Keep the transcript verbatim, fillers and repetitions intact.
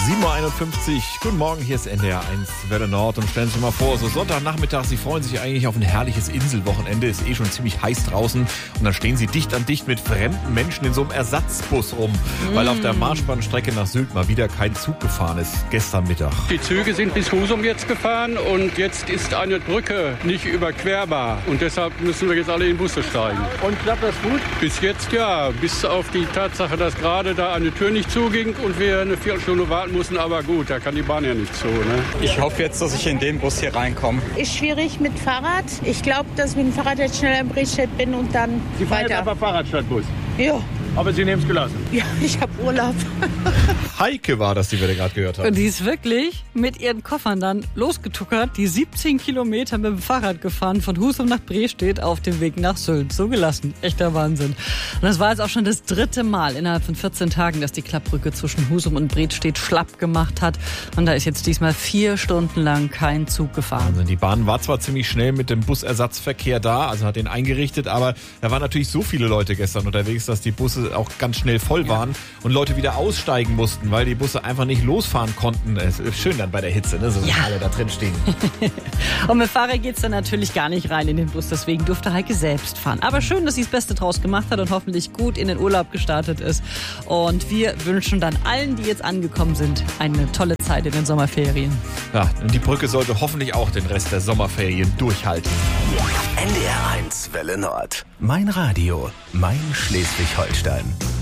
sieben Uhr einundfünfzig. Guten Morgen, hier ist N D R eins Welle Nord und stellen Sie sich mal vor, so Sonntagnachmittag, Sie freuen sich eigentlich auf ein herrliches Inselwochenende, ist eh schon ziemlich heiß draußen und dann stehen Sie dicht an dicht mit fremden Menschen in so einem Ersatzbus rum, mm. weil auf der Marschbahnstrecke nach Sylt mal wieder kein Zug gefahren ist, gestern Mittag. Die Züge sind bis Husum jetzt gefahren und jetzt ist eine Brücke nicht überquerbar und deshalb müssen wir jetzt alle in Busse steigen. Und klappt das gut? Bis jetzt ja, bis auf die Tatsache, dass gerade da eine Tür nicht zuging und wir eine Viertelstunde warten mussten, aber gut, da kann die Bahn ja nicht zu. Ne? Ich hoffe jetzt, dass ich in den Bus hier reinkomme. Ist schwierig mit Fahrrad. Ich glaube, dass ich mit dem Fahrrad jetzt schneller in Bredstedt bin und dann Sie fahren weiter. jetzt aber Fahrrad statt Bus? Ja. Aber Sie nehmen es gelassen? Ja, ich habe Urlaub. Heike war das, die wir da gerade gehört haben. Und die ist wirklich mit ihren Koffern dann losgetuckert, die siebzehn Kilometer mit dem Fahrrad gefahren, von Husum nach Bredstedt auf dem Weg nach Sylt. So gelassen. Echter Wahnsinn. Und das war jetzt auch schon das dritte Mal innerhalb von vierzehn Tagen, dass die Klappbrücke zwischen Husum und Bredstedt schlapp gemacht hat. Und da ist jetzt diesmal vier Stunden lang kein Zug gefahren. Wahnsinn. Die Bahn war zwar ziemlich schnell mit dem Busersatzverkehr da, also hat den eingerichtet, aber da waren natürlich so viele Leute gestern unterwegs, dass die Busse auch ganz schnell voll waren ja. und Leute wieder aussteigen mussten, weil die Busse einfach nicht losfahren konnten. Es ist schön dann bei der Hitze, ne? So ja. alle da drin stehen. Und mit Fahrer geht's dann natürlich gar nicht rein in den Bus, deswegen durfte Heike selbst fahren. Aber schön, dass sie das Beste draus gemacht hat und hoffentlich gut in den Urlaub gestartet ist. Und wir wünschen dann allen, die jetzt angekommen sind, eine tolle Zeit in den Sommerferien. Ja, und die Brücke sollte hoffentlich auch den Rest der Sommerferien durchhalten. N D R eins Welle Nord. Mein Radio, mein Schleswig-Holstein.